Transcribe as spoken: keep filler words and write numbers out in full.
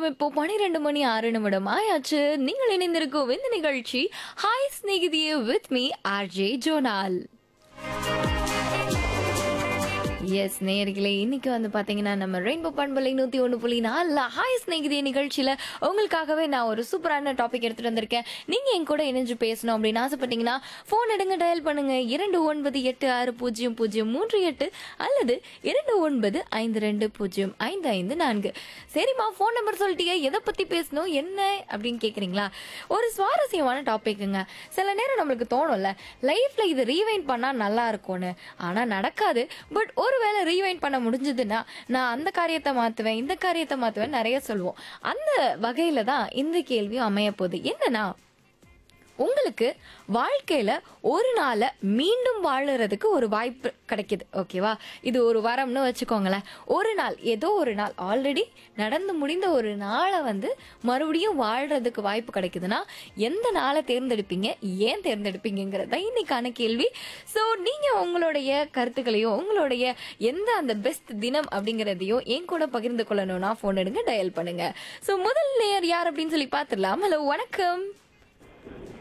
நேரம் இப்போ பன்னிரண்டு மணி ஆறு நிமிடம் ஆயாச்சு. நீங்கள் இணைந்திருக்கும் இந்த நிகழ்ச்சி hi ஸ்நேகிதியே with me RJ zonal. S நேயர்களே, இன்னைக்கு வந்து பாத்தீங்கன்னா நம்ம ரெயின்போ பண்பலை நூத்தி ஒன்று புள்ளி நாலுல ஹாய் ஸ்நேகிதிய நிகழ்ச்சியில உங்களுக்காகவே நான் ஒரு சூப்பரான டாபிக் எடுத்துட்டு வந்திருக்கேன். நீங்க என் கூட இணைஞ்சு பேசணும் அப்படின்னு ஆசைப்பட்டீங்கன்னா போன் எடுங்க, டயல் பண்ணுங்க இரண்டு ஒன்பது எட்டு ஆறு பூஜ்ஜியம் பூஜ்ஜியம் மூன்று எட்டு அல்லது இரண்டு ஒன்பது ஐந்து ரெண்டு பூஜ்ஜியம் ஐந்து ஐந்து நான்கு. சரிம்மா, போன் நம்பர் சொல்லிட்டீங்க, எதை பத்தி பேசணும் என்ன அப்படின்னு கேக்குறீங்களா? ஒரு சுவாரஸ்யமான டாபிக்ங்க. சில நேரம் நம்மளுக்கு தோணும்ல, லைஃப்ல இது ரீவைண்ட் பண்ணா நல்லா இருக்கும்னு. ஆனா நடக்காது. பட் ஒரு வேலை ரீவைண்ட் பண்ண முடிஞ்சதுன்னா நான் அந்த காரியத்தை மாத்துவேன், இந்த காரியத்தை மாத்துவேன் நிறைய சொல்லுவோம். அந்த வகையில தான் இந்த கேள்வியும் அமைய போகுது. என்னன்னா, உங்களுக்கு வாழ்க்கையில ஒரு நாளை மீண்டும் வாழறதுக்கு ஒரு வாய்ப்பு கிடைக்குது, ஓகேவா? இது ஒரு வரம்னு வச்சுக்கோங்களேன். ஒரு நாள், ஏதோ ஒரு நாள், ஆல்ரெடி நடந்து முடிந்த ஒரு நாளை வந்து மறுபடியும் வாழ்றதுக்கு வாய்ப்பு கிடைக்குதுன்னா எந்த நாளை தேர்ந்தெடுப்பீங்க, ஏன் தேர்ந்தெடுப்பீங்கிறது தான் இன்னைக்கான கேள்வி. ஸோ நீங்க உங்களுடைய கருத்துக்களையும் உங்களுடைய எந்த அந்த பெஸ்ட் தினம் அப்படிங்கிறதையும் என் கூட பகிர்ந்து கொள்ளணும்னா போன் எடுங்க, டயல் பண்ணுங்க. ஸோ முதல் நேயர் யார் அப்படின்னு சொல்லி பார்த்துடலாம். ஹலோ, வணக்கம்.